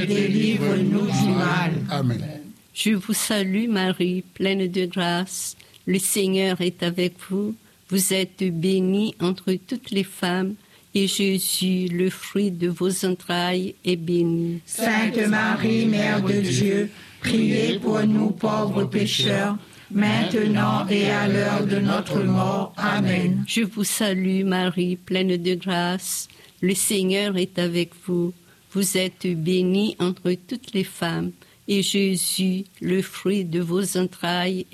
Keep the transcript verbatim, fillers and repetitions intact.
délivre-nous du mal. Amen. Je vous salue Marie, pleine de grâce. Le Seigneur est avec vous. Vous êtes bénie entre toutes les femmes, et Jésus, le fruit de vos entrailles, est béni. Sainte Marie, Mère de Dieu, priez pour nous pauvres pécheurs, maintenant et à l'heure de notre mort. Amen. Je vous salue Marie, pleine de grâce. Le Seigneur est avec vous. Vous êtes bénie entre toutes les femmes, et Jésus, le fruit de vos entrailles,